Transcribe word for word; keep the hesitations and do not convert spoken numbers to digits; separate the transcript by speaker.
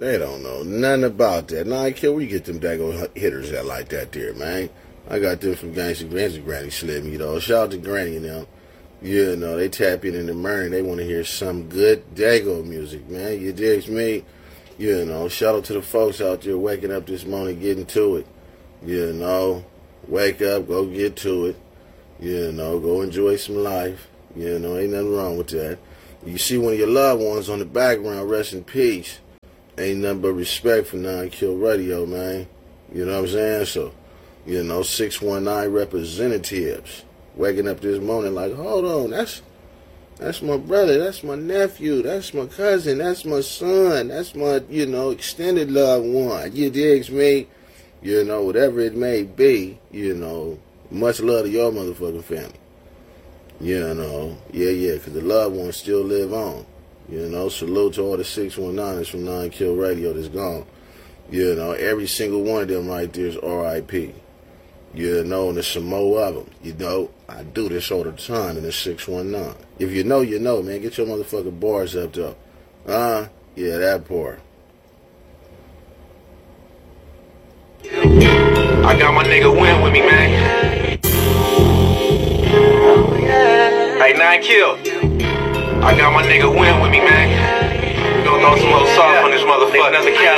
Speaker 1: They don't know nothing about that. Nah, I care where you get them daggone hitters at like that there, man. I got them from Gangsta Granny, Granny Slim, you know. Shout out to Granny, you know. You know, they tap in in the morning. They want to hear some good daggone music, man. You dig me? You know, shout out to the folks out there waking up this morning, getting to it. You know, wake up, go get to it. You know, go enjoy some life. You know, ain't nothing wrong with that. You see one of your loved ones on the background, rest in peace. Ain't nothing but respect for nine Kill Radio, man. You know what I'm saying? So, you know, six one nine representatives waking up this morning like, hold on, that's that's my brother, that's my nephew, that's my cousin, that's my son, that's my, you know, extended loved one. You dig me? You know, whatever it may be, you know, much love to your motherfucking family. You know, yeah, yeah, because the loved ones still live on. You know, salute to all the six one nines from nine Kill Radio that's gone. You know, every single one of them right there is R I P. You know, and there's some more of them. You know, I do this all the time in the six one nine. If you know, you know, man. Get your motherfucking bars up, though. Uh, yeah, that part.
Speaker 2: I got my nigga Win with me, man. Hey, nine Kill. I got my nigga Win with me, man. We gon' throw some little sauce on this motherfucker.